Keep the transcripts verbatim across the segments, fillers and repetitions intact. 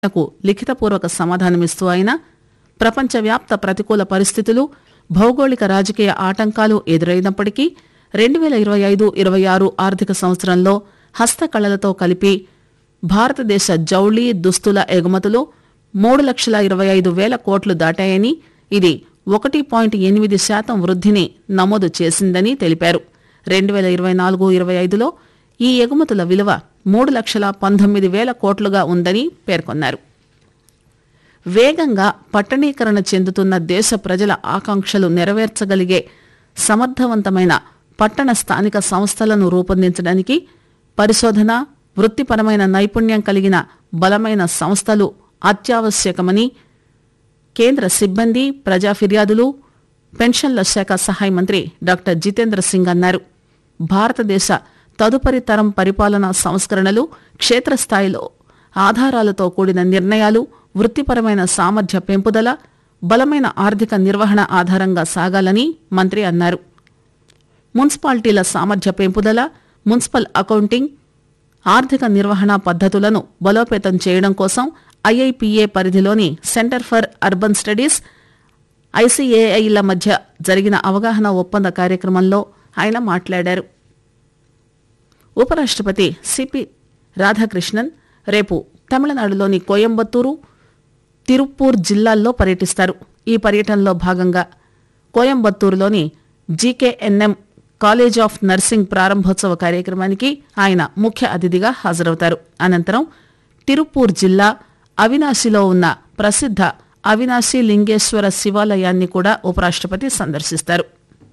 కు లిఖితపూర్వక సమాధానమిస్తూ ఆయన ప్రపంచవ్యాప్త ప్రతికూల పరిస్థితులు భౌగోళిక రాజకీయ ఆటంకాలు ఎదురైనప్పటికీ రెండు వేల ఇరవై ఐదు ఇరవై ఆరు ఆర్థిక సంవత్సరంలో హస్తకళలతో కలిపి భారతదేశ జౌళి దుస్తుల ఎగుమతులు మూడు లక్షల ఇరవై ఐదు వేల కోట్లు దాటాయని ఇది ఒకటి పాయింట్ ఎనిమిది శాతం వృద్ధిని నమోదు చేసిందని తెలిపారు. రెండు వేల ఇరవై నాలుగు ఇరవై ఐదులో ఈ ఎగుమతుల విలువ మూడు లక్షల పంతొమ్మిది వేల కోట్లుగా ఉందని పేర్కొన్నారు. వేగంగా పట్టణీకరణ చెందుతున్న దేశ ప్రజల ఆకాంక్షలు నెరవేర్చగలిగే సమర్థవంతమైన పట్టణ స్థానిక సంస్థలను రూపొందించడానికి పరిశోధన, వృత్తిపరమైన నైపుణ్యం కలిగిన బలమైన సంస్థలు అత్యావశ్యకమని కేంద్ర సిబ్బంది, ప్రజా ఫిర్యాదులు, పెన్షన్ల శాఖ సహాయ మంత్రి డాక్టర్ జితేంద్ర సింగ్ అన్నారు. భారతదేశ తదుపరి తరం పరిపాలనా సంస్కరణలు క్షేత్రస్థాయిలో ఆధారాలతో కూడిన నిర్ణయాలు, వృత్తిపరమైన సామర్థ్య పెంపుదల, బలమైన ఆర్థిక నిర్వహణ ఆధారంగా సాగాలని మంత్రి అన్నారు. మున్సిపాలిటీల సామర్థ్య పెంపుదల, మున్సిపల్ అకౌంటింగ్, ఆర్థిక నిర్వహణ పద్ధతులను బలోపేతం చేయడం కోసం ఐఐపిఏ పరిధిలోని సెంటర్ ఫర్ అర్బన్ స్టడీస్, ఐసీఏఐల మధ్య జరిగిన అవగాహన ఒప్పంద కార్యక్రమంలో ఆయన మాట్లాడారు. ఉపరాష్ట్రపతి సిపి రాధాకృష్ణన్ రేపు తమిళనాడులోని కోయంబత్తూరు, తిరుప్పూర్ జిల్లాల్లో పర్యటిస్తారు. ఈ పర్యటనలో భాగంగా కోయంబత్తూరులోని జీకేఎన్ఎం కాలేజ్ ఆఫ్ నర్సింగ్ ప్రారంభోత్సవ కార్యక్రమానికి ఆయన ముఖ్య అతిథిగా హాజరవుతారు. అనంతరం తిరుప్పూర్ జిల్లా అవినాశిలో ఉన్న ప్రసిద్ధ అవినాశి లింగేశ్వర శివాలయాన్ని కూడా ఉపరాష్ట్రపతి సందర్శిస్తారు.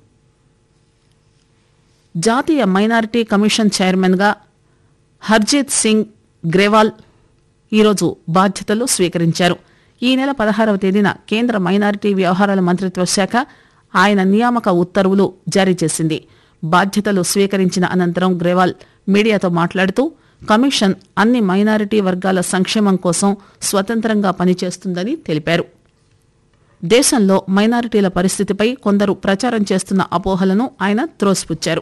జాతీయ మైనారిటీ కమిషన్ చైర్మన్గా హర్జీత్ సింగ్ గ్రేవాల్ ఈరోజు బాధ్యతలు స్వీకరించారు. ఈ నెల పదహారవ తేదీన కేంద్ర మైనారిటీ వ్యవహారాల మంత్రిత్వ శాఖ ఆయన నియామక ఉత్తర్వులు జారీ చేసింది. బాధ్యతలు స్వీకరించిన అనంతరం గ్రేవాల్ మీడియాతో మాట్లాడుతూ కమిషన్ అన్ని మైనారిటీ వర్గాల సంక్షేమం కోసం స్వతంత్రంగా పనిచేస్తుందని తెలిపారు. దేశంలో మైనారిటీల పరిస్థితిపై కొందరు ప్రచారం చేస్తున్న అపోహలను ఆయన త్రోసిపుచ్చారు.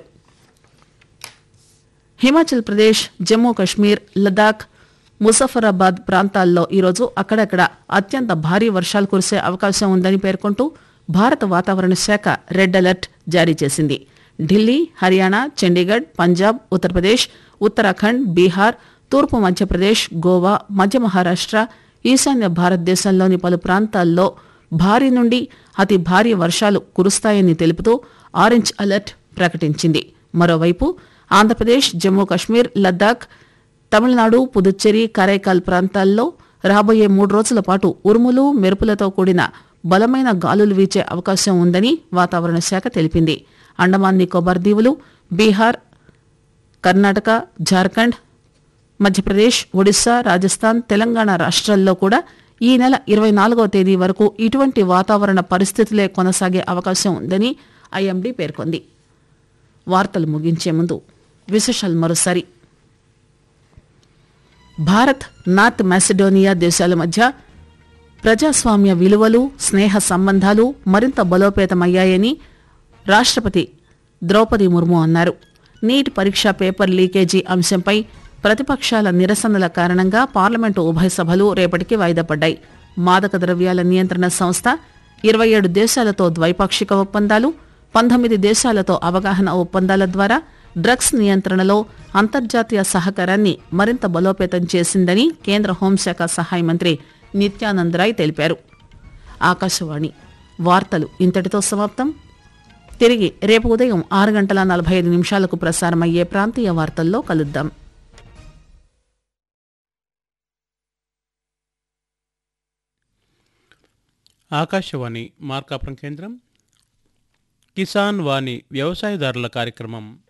హిమాచల్ ప్రదేశ్, జమ్మూ కశ్మీర్, లదాఖ్, ముజఫరాబాద్ ప్రాంతాల్లో ఈరోజు అక్కడక్కడ అత్యంత భారీ వర్షాలు కురిసే అవకాశం ఉందని పేర్కొంటూ భారత వాతావరణ శాఖ రెడ్ అలర్ట్ జారీ చేసింది. ఢిల్లీ, హర్యానా, చండీగఢ్, పంజాబ్, ఉత్తరప్రదేశ్, ఉత్తరాఖండ్, బీహార్, తూర్పు మధ్యప్రదేశ్, గోవా, మధ్య మహారాష్ట్ర, ఈశాన్య భారతదేశంలోని పలు ప్రాంతాల్లో భారీ నుండి అతి భారీ వర్షాలు కురుస్తాయని తెలుపుతూ ఆరెంజ్ అలర్ట్ ప్రకటించింది. మరోవైపు ఆంధ్రప్రదేశ్, జమ్మూ కశ్మీర్, లద్దాఖ్, తమిళనాడు, పుదుచ్చేరి, కరైకాల్ ప్రాంతాల్లో రాబోయే మూడు రోజుల పాటు ఉరుములు, మెరుపులతో కూడిన బలమైన గాలులు వీచే అవకాశం ఉందని వాతావరణ శాఖ తెలిపింది. అండమాన్ నికోబార్ దీవులు, బీహార్, కర్ణాటక, జార్ఖండ్, మధ్యప్రదేశ్, ఒడిశా, రాజస్థాన్, తెలంగాణ రాష్ట్రాల్లో కూడా ఈ నెల ఇరవై నాలుగవ తేదీ వరకు ఇటువంటి వాతావరణ పరిస్థితులే కొనసాగే అవకాశం ఉందని ఐఎండీ పేర్కొంది. వార్తలు ముగించే ముందు విశేషాలు మరోసారి. భారత్, నార్త్ మాసిడోనియా దేశాల మధ్య ప్రజాస్వామ్య విలువలు, స్నేహ సంబంధాలు మరింత బలోపేతమయ్యాయని రాష్ట్రపతి ద్రౌపది ముర్ము అన్నారు. నీట్ పరీక్ష పేపర్ లీకేజీ అంశంపై ప్రతిపక్షాల నిరసనల కారణంగా పార్లమెంటు ఉభయ సభలు రేపటికి వాయిదా పడ్డాయి. మాదక ద్రవ్యాల నియంత్రణ సంస్థ ఇరవై ఏడు దేశాలతో ద్వైపాక్షిక ఒప్పందాలు, పంతొమ్మిది దేశాలతో అవగాహన ఒప్పందాల ద్వారా డ్రగ్స్ నియంత్రణలో అంతర్జాతీయ సహకారాన్ని మరింత బలోపేతం చేసిందని కేంద్ర హోంశాఖ సహాయ మంత్రి నిత్యానంద్ రాయ్ తెలిపారు. ఆకాశవాణి వార్తలు ఇంతటితో సమాప్తం. తిరిగి రేపు ఉదయం ఆరు గంటల నలభై ఐదు నిమిషాలకు ప్రసారమయ్యే ప్రాంతీయ వార్తల్లో కలుద్దాం. ఆకాశవాణి మార్కాపురం కేంద్రం కిసాన్ వాణి వ్యవసాయదారుల కార్యక్రమం